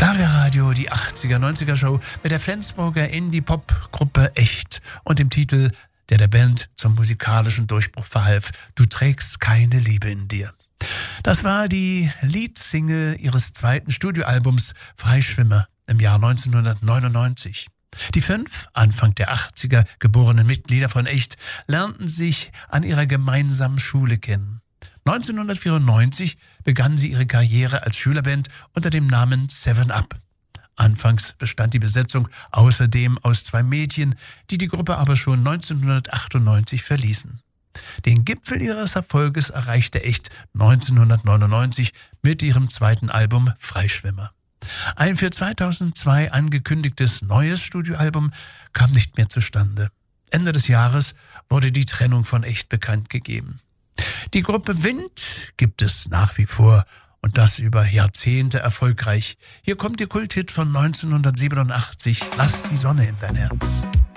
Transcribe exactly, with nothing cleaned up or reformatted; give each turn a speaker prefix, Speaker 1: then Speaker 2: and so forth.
Speaker 1: Schlagerradio, die achtziger, neunziger Show mit der Flensburger Indie-Pop-Gruppe Echt und dem Titel, der der Band zum musikalischen Durchbruch verhalf, Du trägst keine Liebe in dir. Das war die Leadsingle ihres zweiten Studioalbums Freischwimmer im Jahr neunzehnhundertneunundneunzig. Die fünf, Anfang der achtziger geborenen Mitglieder von Echt, lernten sich an ihrer gemeinsamen Schule kennen. neunzehnhundertvierundneunzig begann sie ihre Karriere als Schülerband unter dem Namen Seven Up. Anfangs bestand die Besetzung außerdem aus zwei Mädchen, die die Gruppe aber schon neunzehnhundertachtundneunzig verließen. Den Gipfel ihres Erfolges erreichte Echt neunzehnhundertneunundneunzig mit ihrem zweiten Album Freischwimmer. Ein für zweitausendzwei angekündigtes neues Studioalbum kam nicht mehr zustande. Ende des Jahres wurde die Trennung von Echt bekannt gegeben. Die Gruppe Wind gibt es nach wie vor und das über Jahrzehnte erfolgreich. Hier kommt ihr Kulthit von neunzehnhundertsiebenundachtzig, Lass die Sonne in dein Herz.